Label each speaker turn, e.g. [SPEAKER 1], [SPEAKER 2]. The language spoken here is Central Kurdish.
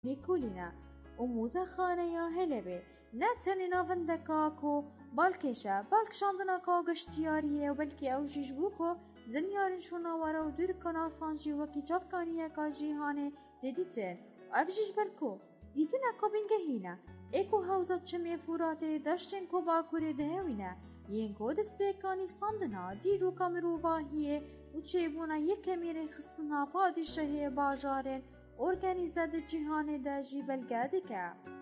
[SPEAKER 1] نیکولینه و موزه خانه یا هلبه نه تنی نافندکا کو بالکشه بالکشاندنا کا گشتیاریه و بلکی او جیش بو کو زنیارن شوناواره و دور کنا سانجی وکی چافکانیه کا جیهانه دیدیتن و او جیش برکو دیتن اکا بینگهینه ایکو هاوزا چمه فوراته داشتن کو باکوره دهوینه ینکو دسپیکانی ساندنا دیرو کامرو واهیه و چیبونا یک کمیره خستنا پادشاهی باجارن ارگانیزه ده جیهانه ده جی بلگه دکه